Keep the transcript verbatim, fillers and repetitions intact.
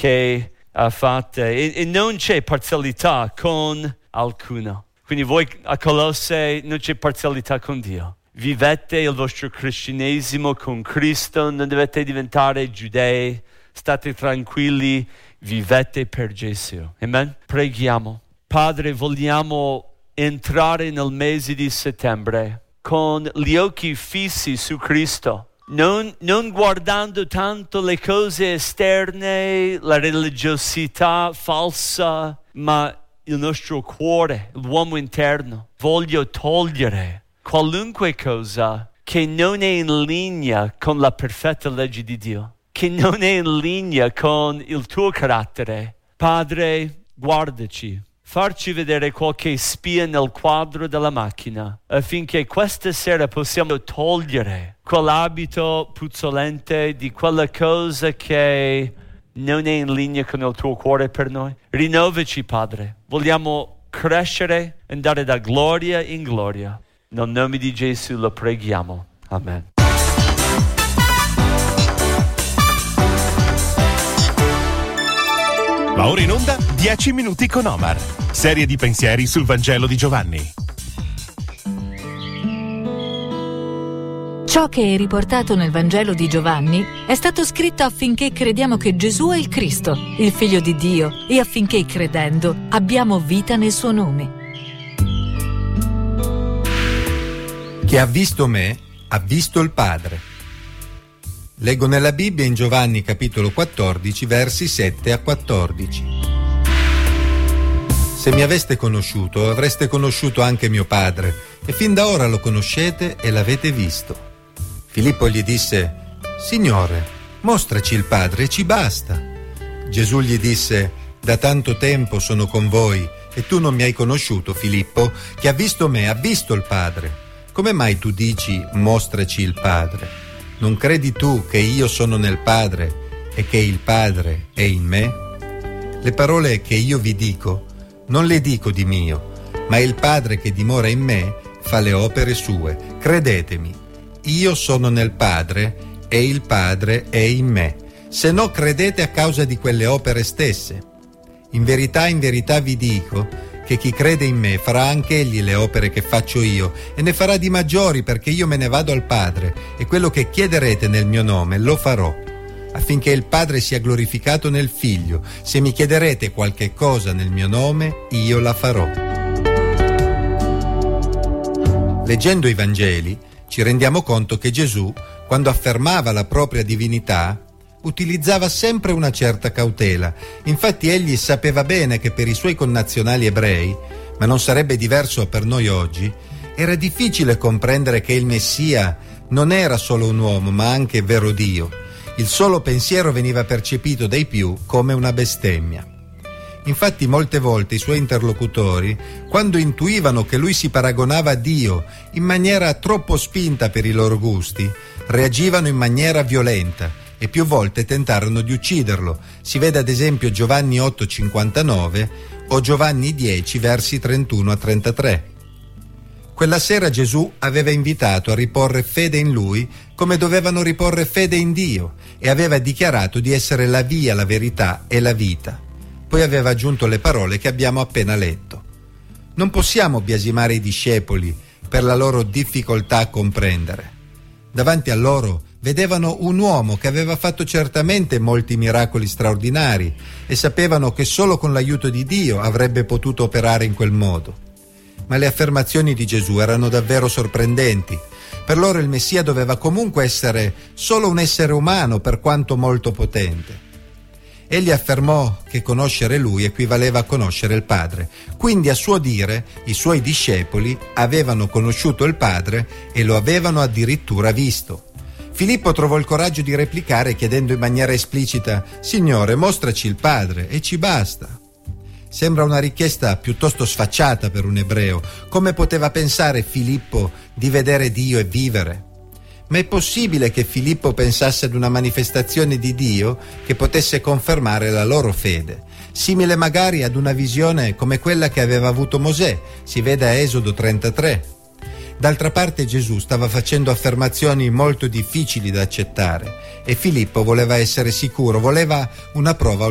che uh, fate e, e non c'è parzialità con alcuno. Quindi voi a Colosse non c'è parzialità con Dio. Vivete il vostro cristianesimo con Cristo, non dovete diventare giudei, state tranquilli, vivete per Gesù. Amen? Preghiamo. Padre, vogliamo entrare nel mese di settembre con gli occhi fissi su Cristo, non, non guardando tanto le cose esterne, la religiosità falsa, ma il nostro cuore, l'uomo interno. Voglio togliere qualunque cosa che non è in linea con la perfetta legge di Dio, che non è in linea con il tuo carattere. Padre, guardaci, farci vedere qualche spia nel quadro della macchina, affinché questa sera possiamo togliere quell'abito puzzolente di quella cosa che non è in linea con il tuo cuore per noi. Rinnovaci, Padre. Vogliamo crescere e andare da gloria in gloria. Nel nome di Gesù lo preghiamo. Amen. Va ora in onda dieci minuti con Omar. Serie di pensieri sul Vangelo di Giovanni. Ciò che è riportato nel Vangelo di Giovanni è stato scritto affinché crediamo che Gesù è il Cristo, il Figlio di Dio, e affinché, credendo, abbiamo vita nel suo nome. Chi ha visto me, ha visto il Padre. Leggo nella Bibbia in Giovanni capitolo quattordici, versi sette a quattordici. Se mi aveste conosciuto, avreste conosciuto anche mio Padre, e fin da ora lo conoscete e l'avete visto. Filippo gli disse: Signore, mostraci il Padre e ci basta. Gesù gli disse: da tanto tempo sono con voi e tu non mi hai conosciuto, Filippo. Chi ha visto me ha visto il Padre. Come mai tu dici: mostraci il Padre? Non credi tu che io sono nel Padre e che il Padre è in me? Le parole che io vi dico non le dico di mio, ma il Padre che dimora in me fa le opere sue. Credetemi, io sono nel Padre e il Padre è in me. Se no, credete a causa di quelle opere stesse. In verità, in verità vi dico che chi crede in me farà anche egli le opere che faccio io, e ne farà di maggiori, perché io me ne vado al Padre, e quello che chiederete nel mio nome lo farò, affinché il Padre sia glorificato nel Figlio. Se mi chiederete qualche cosa nel mio nome, io la farò. Leggendo i Vangeli, ci rendiamo conto che Gesù, quando affermava la propria divinità, utilizzava sempre una certa cautela. Infatti egli sapeva bene che per i suoi connazionali ebrei, ma non sarebbe diverso per noi oggi, era difficile comprendere che il Messia non era solo un uomo, ma anche vero Dio. Il solo pensiero veniva percepito dai più come una bestemmia. Infatti molte volte i suoi interlocutori, quando intuivano che lui si paragonava a Dio in maniera troppo spinta per i loro gusti, reagivano in maniera violenta e più volte tentarono di ucciderlo. Si vede ad esempio Giovanni otto cinquantanove o Giovanni dieci versi trentuno a trentatré. Quella sera Gesù aveva invitato a riporre fede in lui come dovevano riporre fede in Dio, e aveva dichiarato di essere la via, la verità e la vita. Poi aveva aggiunto le parole che abbiamo appena letto. Non possiamo biasimare i discepoli per la loro difficoltà a comprendere. Davanti a loro vedevano un uomo che aveva fatto certamente molti miracoli straordinari e sapevano che solo con l'aiuto di Dio avrebbe potuto operare in quel modo. Ma le affermazioni di Gesù erano davvero sorprendenti. Per loro il Messia doveva comunque essere solo un essere umano, per quanto molto potente. Egli affermò che conoscere lui equivaleva a conoscere il Padre. Quindi, a suo dire, i suoi discepoli avevano conosciuto il Padre e lo avevano addirittura visto. Filippo trovò il coraggio di replicare chiedendo in maniera esplicita: Signore, mostraci il Padre e ci basta. Sembra una richiesta piuttosto sfacciata per un ebreo. Come poteva pensare Filippo di vedere Dio e vivere? Ma è possibile che Filippo pensasse ad una manifestazione di Dio che potesse confermare la loro fede, simile magari ad una visione come quella che aveva avuto Mosè, si vede a Esodo trentatré. D'altra parte Gesù stava facendo affermazioni molto difficili da accettare e Filippo voleva essere sicuro, voleva una prova